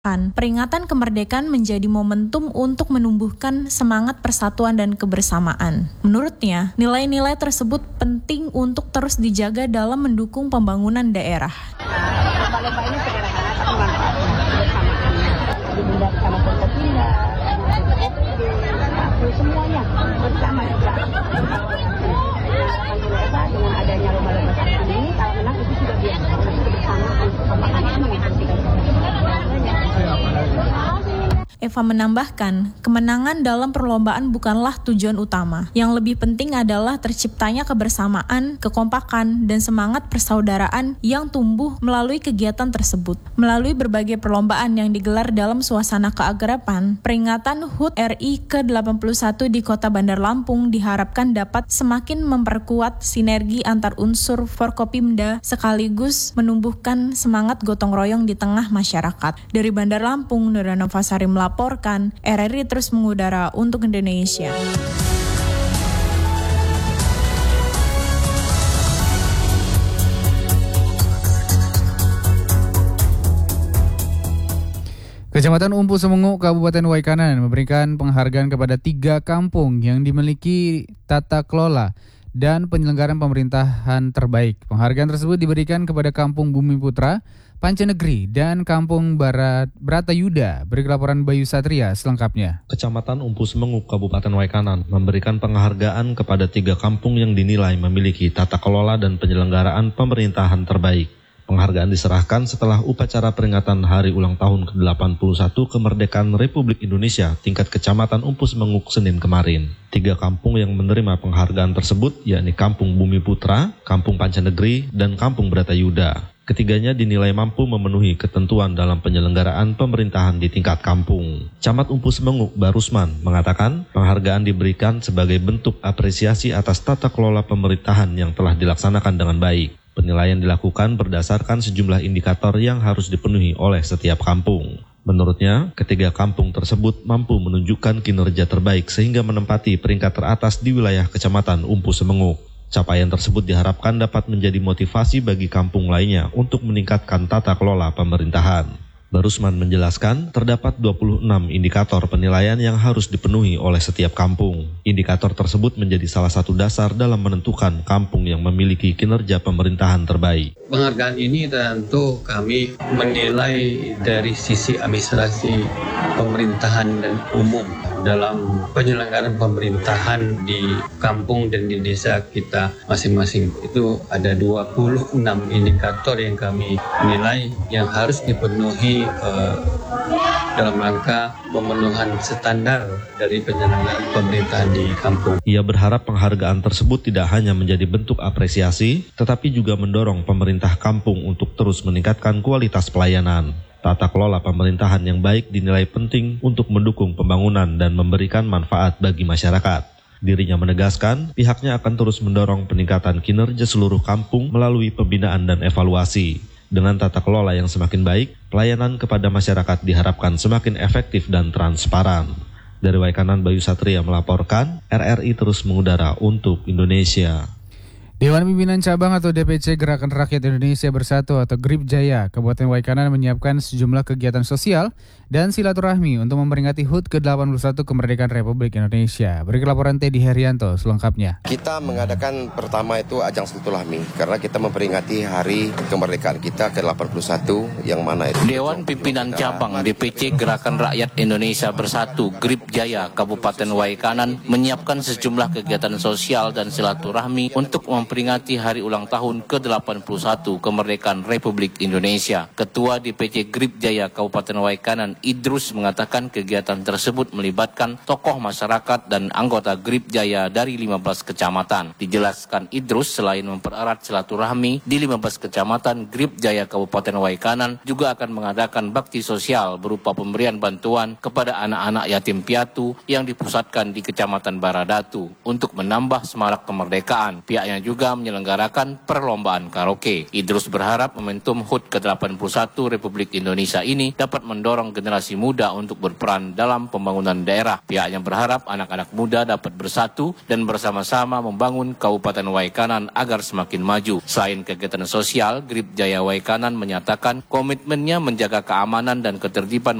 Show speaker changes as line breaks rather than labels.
Peringatan kemerdekaan menjadi momentum untuk menumbuhkan semangat persatuan dan kebersamaan. Menurutnya, nilai-nilai tersebut penting untuk terus dijaga dalam mendukung pembangunan daerah.
Lomba ini sederhana tapi manfaatnya kebersamaannya. Dibuat sama Forkopimda, semuanya bersama juga. Dengan adanya lomba-lomba seperti ini, kalau menang itu sudah biasa. Tapi kebersamaan untuk pemahaman yang penting.
Eva menambahkan, kemenangan dalam perlombaan bukanlah tujuan utama. Yang lebih penting adalah terciptanya kebersamaan, kekompakan, dan semangat persaudaraan yang tumbuh melalui kegiatan tersebut. Melalui berbagai perlombaan yang digelar dalam suasana keakraban, peringatan HUT RI ke-81 di Kota Bandar Lampung diharapkan dapat semakin memperkuat sinergi antar unsur Forkopimda sekaligus menumbuhkan semangat gotong royong di tengah masyarakat. Dari Bandar Lampung, Nurana Fasari melaporkan, RRI terus mengudara untuk Indonesia.
Kecamatan Umpu Semengu, Kabupaten Waikanan memberikan penghargaan kepada 3 kampung yang dimiliki tata kelola dan penyelenggaraan pemerintahan terbaik. Penghargaan tersebut diberikan kepada Kampung Bumi Putra, Pancenegri, dan Kampung Bratayuda. Berikut laporan Bayu Satria selengkapnya.
Kecamatan Umpu Semengu, Kabupaten Waikanan memberikan penghargaan kepada 3 kampung yang dinilai memiliki tata kelola dan penyelenggaraan pemerintahan terbaik. Penghargaan diserahkan setelah upacara peringatan Hari Ulang Tahun ke-81 Kemerdekaan Republik Indonesia tingkat Kecamatan Umpu Semengu Senin kemarin. 3 kampung yang menerima penghargaan tersebut yakni Kampung Bumi Putra, Kampung Pancenegri, dan Kampung Bratayuda. Ketiganya dinilai mampu memenuhi ketentuan dalam penyelenggaraan pemerintahan di tingkat kampung. Camat Umpu Semengu, Barusman, mengatakan penghargaan diberikan sebagai bentuk apresiasi atas tata kelola pemerintahan yang telah dilaksanakan dengan baik. Penilaian dilakukan berdasarkan sejumlah indikator yang harus dipenuhi oleh setiap kampung. Menurutnya, ketiga kampung tersebut mampu menunjukkan kinerja terbaik sehingga menempati peringkat teratas di wilayah Kecamatan Umpu Semengu. Capaian tersebut diharapkan dapat menjadi motivasi bagi kampung lainnya untuk meningkatkan tata kelola pemerintahan. Barusman menjelaskan terdapat 26 indikator penilaian yang harus dipenuhi oleh setiap kampung. Indikator tersebut menjadi salah satu dasar dalam menentukan kampung yang memiliki kinerja pemerintahan terbaik.
Penghargaan ini tentu kami menilai dari sisi administrasi pemerintahan dan umum dalam penyelenggaraan pemerintahan di kampung dan di desa kita masing-masing. Itu ada 26 indikator yang kami nilai yang harus dipenuhi dalam rangka pemenuhan standar dari penyelenggaraan pemerintahan di kampung.
Ia berharap penghargaan tersebut tidak hanya menjadi bentuk apresiasi, tetapi juga mendorong pemerintah kampung untuk terus meningkatkan kualitas pelayanan. Tata kelola pemerintahan yang baik dinilai penting untuk mendukung pembangunan dan memberikan manfaat bagi masyarakat. Dirinya menegaskan pihaknya akan terus mendorong peningkatan kinerja seluruh kampung melalui pembinaan dan evaluasi. Dengan tata kelola yang semakin baik, pelayanan kepada masyarakat diharapkan semakin efektif dan transparan. Dari Waikanan, Bayu Satria melaporkan, RRI terus mengudara untuk Indonesia.
Dewan Pimpinan Cabang atau DPC Gerakan Rakyat Indonesia Bersatu atau GRIP Jaya Kabupaten Waikanan menyiapkan sejumlah kegiatan sosial dan silaturahmi untuk memperingati HUT ke-81 Kemerdekaan Republik Indonesia. Berikut laporan Teddy Herianto selengkapnya.
Kita mengadakan pertama itu ajang silaturahmi karena kita memperingati hari kemerdekaan kita ke-81 yang mana itu.
Dewan Pimpinan Cabang DPC Gerakan Rakyat Indonesia Bersatu GRIP Jaya Kabupaten Waikanan menyiapkan sejumlah kegiatan sosial dan silaturahmi untuk memperingati hari ulang tahun ke-81 Kemerdekaan Republik Indonesia. Ketua DPC GRIP Jaya Kabupaten Waikanan Idrus mengatakan kegiatan tersebut melibatkan tokoh masyarakat dan anggota GRIP Jaya dari 15 kecamatan. Dijelaskan Idrus selain mempererat silaturahmi di 15 kecamatan, GRIP Jaya Kabupaten Waikanan juga akan mengadakan bakti sosial berupa pemberian bantuan kepada anak-anak yatim piatu yang dipusatkan di Kecamatan Baradatu untuk menambah semarak kemerdekaan. Pihaknya juga juga menyelenggarakan perlombaan karaoke. Idrus berharap momentum HUT ke-81 Republik Indonesia ini dapat mendorong generasi muda untuk berperan dalam pembangunan daerah. Pihaknya berharap anak-anak muda dapat bersatu dan bersama-sama membangun Kabupaten Waikanan agar semakin maju. Selain kegiatan sosial, Grip Jaya Waikanan menyatakan komitmennya menjaga keamanan dan ketertiban